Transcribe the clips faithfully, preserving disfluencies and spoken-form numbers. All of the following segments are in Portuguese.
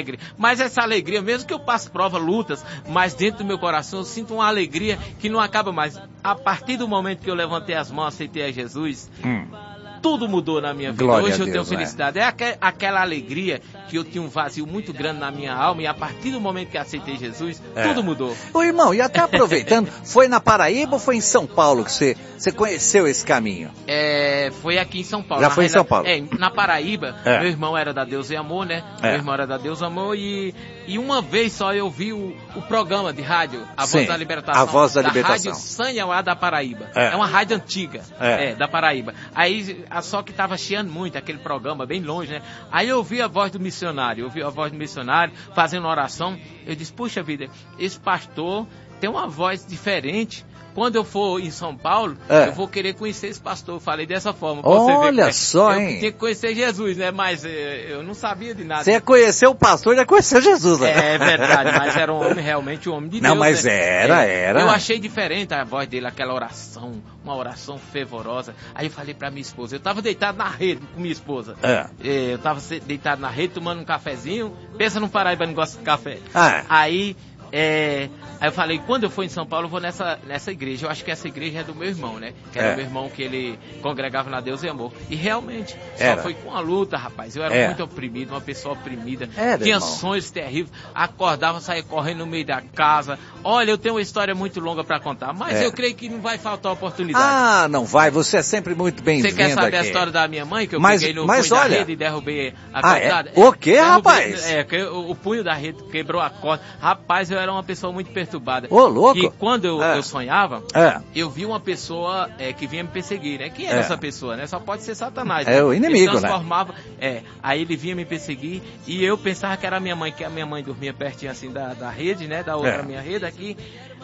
alegre. Mas essa alegria, mesmo que eu passe prova, lutas, mas dentro do meu coração eu sinto uma alegria que não acaba mais. A partir do momento que eu levantei as mãos, aceitei a Jesus, hum. tudo mudou na minha vida. Glória Hoje eu Deus, tenho felicidade. É, é aqu- aquela alegria que eu tinha um vazio muito grande na minha alma, e a partir do momento que aceitei Jesus, é. tudo mudou. Ô irmão, e até aproveitando, foi na Paraíba ou foi em São Paulo que você, você conheceu esse caminho? É, foi aqui em São Paulo. Já na foi em São Paulo? É, na Paraíba, é. meu irmão era da Deus e Amor, né? É. Meu irmão era da Deus e Amor, e, e uma vez só eu vi o, o programa de rádio, A Sim, Voz da Libertação. A Voz da, da Rádio Libertação. Sanhauá da Paraíba. É. é uma rádio antiga, é. É, da Paraíba. Aí, só que tava chiando muito aquele programa, bem longe, né? Aí eu ouvi a voz do missionário, eu ouvi a voz do missionário fazendo oração. Eu disse, puxa vida, esse pastor tem uma voz diferente. Quando eu for em São Paulo, é. eu vou querer conhecer esse pastor. Eu falei dessa forma. Olha ver, só, eu hein? tinha que conhecer Jesus, né? Mas eh, eu não sabia de nada. Você ia conhecer o pastor, ia conhecer Jesus, É né? verdade, mas era um homem, realmente um homem de não, Deus. Não, mas né? era, é, era. Eu achei diferente a voz dele, aquela oração, uma oração fervorosa. Aí eu falei pra minha esposa, eu tava deitado na rede com minha esposa. É. Eu tava deitado na rede, tomando um cafezinho. Pensa num Paraíba não gosta de café. Ah. Aí... É, aí eu falei, quando eu for em São Paulo, eu vou nessa, nessa igreja. Eu acho que essa igreja é do meu irmão, né? Que era é. o meu irmão que ele congregava na Deus e Amor. E realmente, era. só foi com a luta, rapaz. Eu era é. muito oprimido, uma pessoa oprimida. Era, tinha irmão. sonhos terríveis. Acordava, saía correndo no meio da casa. Olha, eu tenho uma história muito longa pra contar, mas é. eu creio que não vai faltar oportunidade. Ah, não vai. Você é sempre muito bem-vindo aqui. Você quer saber aqui. a história da minha mãe? Que eu mas, peguei no mas punho olha... da rede e derrubei a ah, cortada? É? O quê, derrubei, rapaz? É, que o, o punho da rede quebrou a corda. Rapaz, eu era uma pessoa muito perturbada. Ô, louco! E quando eu, é. eu sonhava, é. eu vi uma pessoa é, que vinha me perseguir, né? Quem era é. essa pessoa, né? Só pode ser Satanás. É né? o inimigo, ele transformava, né? É, aí ele vinha me perseguir e eu pensava que era minha mãe, que a minha mãe dormia pertinho assim da, da rede, né? Da outra é. minha rede aqui.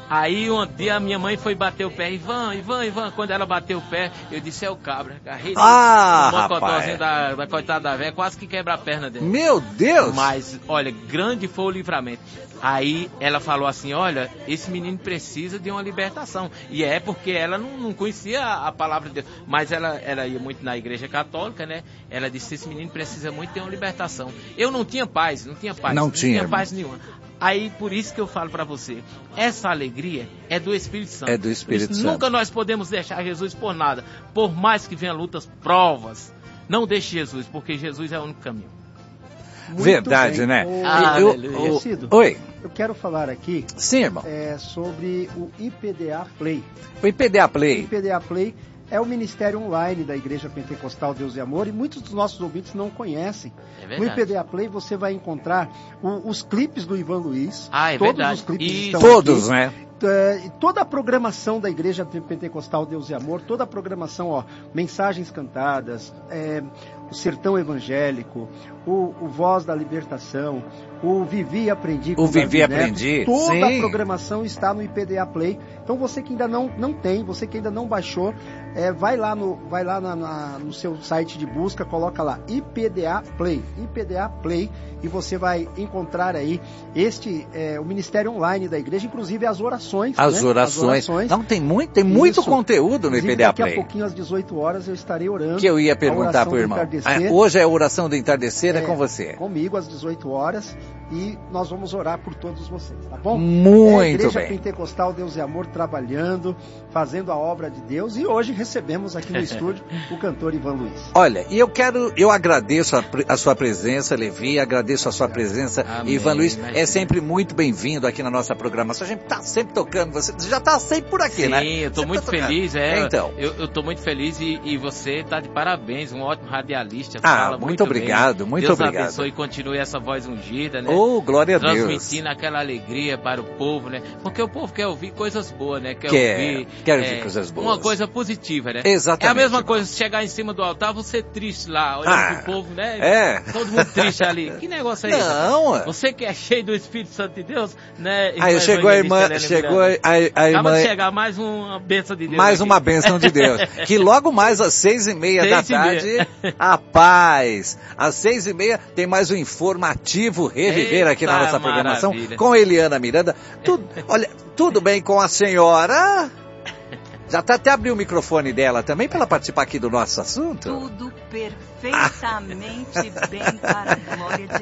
Aí um dia a minha mãe foi bater o pé, Ivan, Ivan, Ivan, quando ela bateu o pé, eu disse, é o cabra, a rede, ah, o mocotózinho da, da coitada da velha, quase que quebra a perna dele. Meu Deus! Mas, olha, grande foi o livramento. Aí ela falou assim, olha, esse menino precisa de uma libertação. E é porque ela não, não conhecia a, a palavra de Deus, mas ela, ela ia muito na igreja católica, né? Ela disse, esse menino precisa muito de uma libertação. Eu não tinha paz, não tinha paz. Não, não tinha, tinha paz nenhuma. Aí, por isso que eu falo pra você, essa alegria é do Espírito Santo. É do Espírito Santo. Nunca nós podemos deixar Jesus por nada. Por mais que venham lutas, provas, não deixe Jesus, porque Jesus é o único caminho. Muito Verdade, bem. né? O... Ah, eu, eu, eu, Oi. Eu quero falar aqui Sim, irmão. É, sobre o I P D A Play. O I P D A Play. O I P D A Play é o ministério online da Igreja Pentecostal Deus e Amor, e muitos dos nossos ouvintes não conhecem. É no I P D A Play você vai encontrar o, os clipes do Ivan Luiz. Ah, é todos verdade. os clipes Isso. estão Todos, aqui. né? É, toda a programação da Igreja Pentecostal Deus e Amor, toda a programação, ó, mensagens cantadas, é, o Sertão Evangélico, o, o Voz da Libertação, o Vivi e Aprendi. Com o Vivi e Neto, Aprendi. Toda Sim. a programação está no I P D A Play. Então você que ainda não, não tem, você que ainda não baixou, é, vai lá, no, vai lá na, na, no seu site de busca, coloca lá I P D A Play, I P D A Play, e você vai encontrar aí este, é, o ministério online da igreja, inclusive as orações. As, né? orações. as orações. Não, tem muito, tem muito Isso. conteúdo no I P D A Play. Daqui a pouquinho, às dezoito horas, eu estarei orando. Que eu ia perguntar pro irmão. Ah, hoje é a oração do entardecer, é, é com você. Comigo, às dezoito horas, e nós vamos orar por todos vocês, tá bom? Muito é a Igreja bem. Pentecostal Deus e Amor trabalhando, fazendo a obra de Deus, e hoje recebemos aqui no estúdio o cantor Ivan Luiz. Olha, e eu quero, eu agradeço a, a sua presença, Levi, agradeço a sua presença, Amém, Ivan Luiz, imagina. É sempre muito bem-vindo aqui na nossa programação, a gente tá sempre tocando, você já tá sempre por aqui, Sim, né? Sim, eu tô sempre muito tá feliz, é, então. eu, eu tô muito feliz e, e você tá de parabéns, um ótimo radialista, ah, fala muito, muito obrigado, bem. muito Deus obrigado. Deus abençoe e continue essa voz ungida, né? Oh, glória a Deus. Transmitindo aquela alegria para o povo, né? Porque o povo quer ouvir coisas boas, né? Quer, quer ouvir, quer é, ouvir coisas boas. Uma coisa positiva, né? Exatamente. É a mesma irmão. coisa, se chegar em cima do altar, você triste lá, olhando ah, pro povo, né? É. Todo mundo triste ali. Que negócio é esse? Não. Você que é cheio do Espírito Santo de Deus, né? Aí chegou a irmã, chegou a, a, a irmã... Acaba de chegar mais uma bênção de Deus. Mais aqui. uma bênção de Deus. Que logo mais às seis e meia seis da tarde, meia. A paz. Às seis e meia tem mais um informativo Reviver Eita, aqui na nossa programação maravilha. Com Eliana Miranda. Tudo, olha, tudo bem com a senhora? Já tá, até abriu o microfone dela também para ela participar aqui do nosso assunto? Tudo perfeitamente bem para a glória de Deus.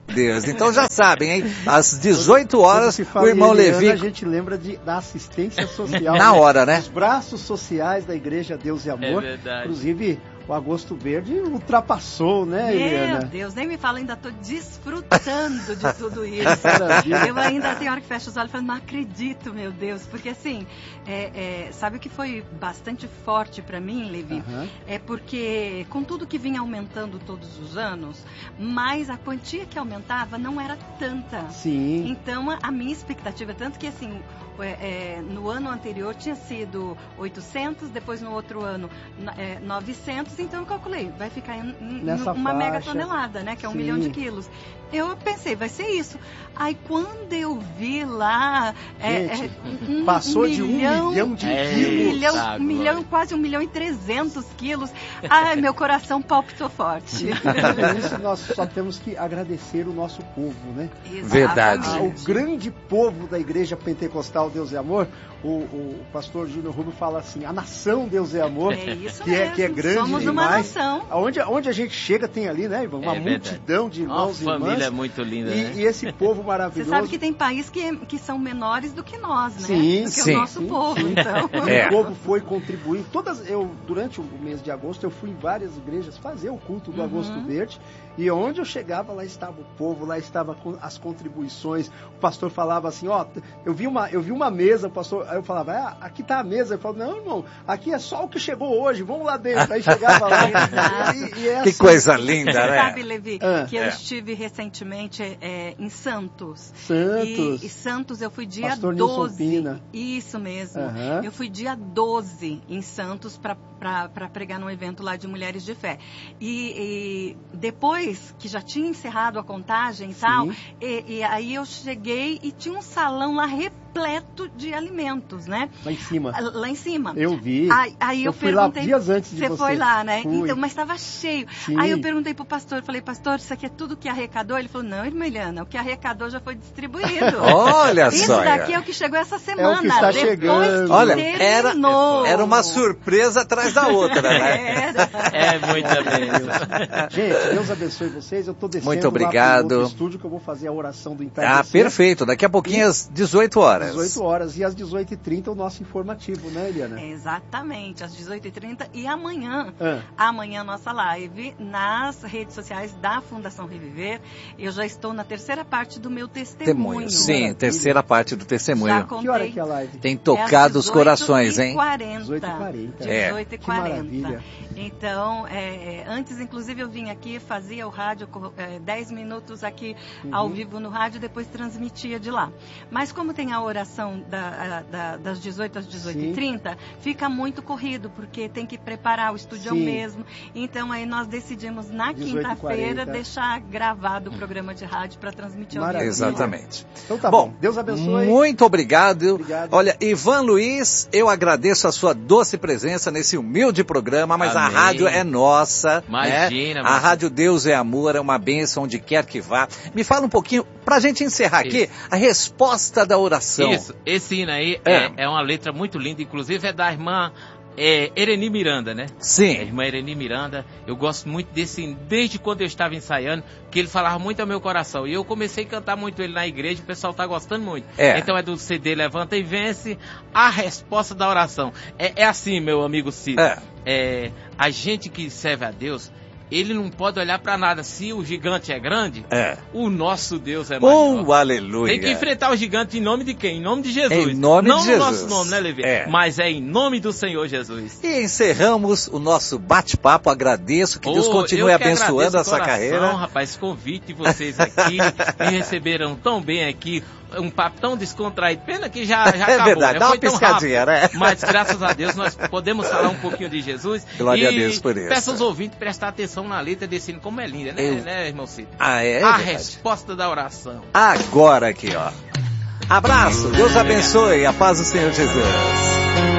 Deus. Então já sabem, hein? Às dezoito horas, o irmão Eliana, Levi... A gente lembra de, da assistência social. Na hora, né? Os braços sociais da Igreja Deus e Amor. É verdade. Inclusive, o Agosto Verde ultrapassou, né, Meu Eliana? Meu Deus, nem me fala, ainda estou desfrutando de tudo isso. Eu ainda tem hora que fecho os olhos e falo, não acredito, meu Deus. Porque assim, é, é, sabe o que foi bastante forte para mim, Levi? Uhum. É porque com tudo que vinha aumentando todos os anos, mas a quantia que aumentava não era tanta. Sim. Então a, a minha expectativa, tanto que assim, é, é, no ano anterior tinha sido oitocentos, depois no outro ano é, novecentos, então eu calculei, vai ficar em, em Nessa uma faixa. mega tonelada, né? Que é um Sim. milhão de quilos. Eu pensei, vai ser isso. Aí quando eu vi lá, Gente, é, um, passou um de milhão, um milhão de é, quilos. Um milhão, tá, um milhão, quase um milhão e trezentos quilos. Ai, meu coração palpitou forte. Por isso nós só temos que agradecer o nosso povo, né? Verdade. Ah, o grande povo da Igreja Pentecostal Deus e Amor, o, o pastor Júnior Rubio fala assim, a nação Deus e Amor, é isso que, mesmo. é, que é grande Somos demais. uma nação. Onde, onde a gente chega tem ali, né, Ivan? Uma É multidão de irmãos e irmãs. Uma família é muito linda, e, né? e esse povo maravilhoso. Você sabe que tem países que, que são menores do que nós, né? Sim, do que sim, o nosso sim, povo, sim. então. E É. o povo foi contribuindo. Todas, eu, durante o mês de agosto, eu fui em várias igrejas fazer o culto do Uhum. Agosto Verde. E onde eu chegava, lá estava o povo, lá estavam as contribuições. O pastor falava assim, ó, eu vi uma, eu vi uma mesa, o pastor, aí eu falava, ah, aqui está a mesa. Eu falava, não, irmão, aqui é só o que chegou hoje, vamos lá dentro. Aí chegava lá. e, e é Que assim. coisa linda, Você né? sabe, Levi, Ah. que eu É. estive recentemente é, em Santos. Santos. E, e Santos eu fui dia Pastor Nilson doze. Pina. Isso mesmo. Aham. Eu fui dia doze em Santos para pregar num evento lá de Mulheres de Fé. E, e depois que já tinha encerrado a contagem e tal, e, e aí eu cheguei e tinha um salão lá repleto de alimentos, né? Lá em cima. Lá em cima. Eu vi. Aí, aí eu, eu fui lá perguntei, dias antes de você. Você foi lá, né? Fui. Então, mas estava cheio. Sim. Aí eu perguntei pro pastor, falei, pastor, isso aqui é tudo que arrecadou? Ele falou, não, irmã Eliana, o que arrecadou já foi distribuído. Olha Isso só. daqui é o que chegou essa semana. É o que está depois chegando. que Olha, terminou. Era uma surpresa atrás da outra, né? Era. É muita bênção. Gente, Deus abençoe vocês. Eu tô descendo Muito obrigado. lá pro outro estúdio que eu vou fazer a oração do Ah, entardecer. perfeito. Daqui a pouquinho às dezoito horas. dezoito horas. E às dezoito e trinta o nosso informativo, né, Eliana? Exatamente, às dezoito e trinta e amanhã, Ah. amanhã nossa live nas redes sociais da Fundação Reviver. Eu já estou na terceira parte do meu testemunho. Testemunho. Sim, Maravilha. terceira parte do Já testemunho. contei. Que hora que é a live? Tem É às tocado os corações, hein? dezoito e quarenta. É. dezoito e Que quarenta. maravilha. Então, é, antes, inclusive, eu vim aqui, fazia o rádio, é, dez minutos aqui Uhum. ao vivo no rádio, depois transmitia de lá. Mas como tem a oração da, da, das dezoito às dezoito e trinta, fica muito corrido, porque tem que preparar, o estúdio é o Sim. mesmo. Então, aí nós decidimos, na dezoito e quinta-feira, quarenta. deixar gravado o programa de rádio para transmitir ao vivo. Maravilha. Exatamente. Então tá Bom, bom. Deus abençoe. muito obrigado. Obrigado. Olha, Ivan Luiz, eu agradeço a sua doce presença nesse humilde programa, mas Amém. a rádio é nossa. Imagina, né? A mas- Rádio Deus é Amor, é uma bênção onde quer que vá. Me fala um pouquinho, pra gente encerrar aqui, Isso. a resposta da oração. Isso, esse hino aí É. é, é uma letra muito linda, inclusive é da irmã é, Ereni Miranda, né? A Sim. irmã Ereni Miranda, eu gosto muito desse hino, desde quando eu estava ensaiando, que ele falava muito ao meu coração. E eu comecei a cantar muito ele na igreja, o pessoal tá gostando muito. É. Então é do C D Levanta e Vence, a resposta da oração. É, é assim, meu amigo Cid. É. É, a gente que serve a Deus, ele não pode olhar para nada. Se o gigante é grande, É. o nosso Deus é maior. Oh, aleluia. Tem que enfrentar o gigante em nome de quem? Em nome de Jesus. Em nome não de no Jesus. nosso nome, né, Levi? É. Mas é em nome do Senhor Jesus. E encerramos o nosso bate-papo. Agradeço que Deus Oh, continue eu que abençoando agradeço essa de coração, carreira. Rapaz, esse convite de vocês aqui, me receberam tão bem aqui, um papo tão descontraído. Pena que já, já É acabou. verdade, né? dá Foi uma tão piscadinha, rápido. né? Mas graças a Deus nós podemos falar um pouquinho de Jesus. Glória e a Deus por isso. peço aos ouvintes prestar atenção na letra desse hino, como é linda, né, Eu- né irmão Cid? Ah, é? a verdade. resposta da oração. Agora aqui, ó. Abraço, Deus abençoe, a paz do Senhor Jesus.